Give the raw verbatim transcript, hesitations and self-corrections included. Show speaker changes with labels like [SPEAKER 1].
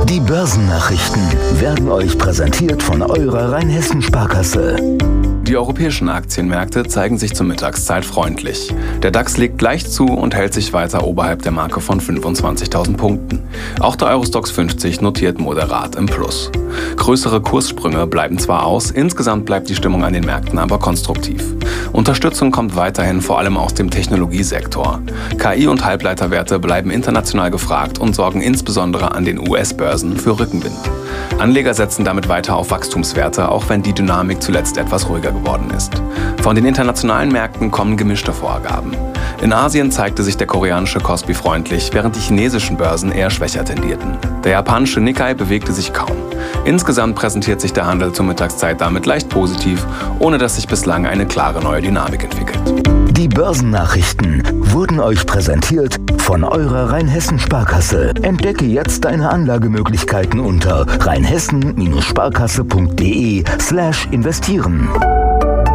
[SPEAKER 1] Die Börsennachrichten werden euch präsentiert von eurer Rheinhessen-Sparkasse.
[SPEAKER 2] Die europäischen Aktienmärkte zeigen sich zur Mittagszeit freundlich. Der DAX legt leicht zu und hält sich weiter oberhalb der Marke von fünfundzwanzigtausend Punkten. Auch der Eurostoxx fünfzig notiert moderat im Plus. Größere Kurssprünge bleiben zwar aus, insgesamt bleibt die Stimmung an den Märkten aber konstruktiv. Unterstützung kommt weiterhin vor allem aus dem Technologiesektor. K I- und Halbleiterwerte bleiben international gefragt und sorgen insbesondere an den U S-Börsen für Rückenwind. Anleger setzen damit weiter auf Wachstumswerte, auch wenn die Dynamik zuletzt etwas ruhiger geworden ist. Von den internationalen Märkten kommen gemischte Vorgaben. In Asien zeigte sich der koreanische Kospi freundlich, während die chinesischen Börsen eher schwächer tendierten. Der japanische Nikkei bewegte sich kaum. Insgesamt präsentiert sich der Handel zur Mittagszeit damit leicht positiv, ohne dass sich bislang eine klare neue Dynamik entwickelt.
[SPEAKER 1] Die Börsennachrichten wurden euch präsentiert von eurer Rheinhessen-Sparkasse. Entdecke jetzt deine Anlagemöglichkeiten unter rheinhessen Sparkasse punkt de slash investieren.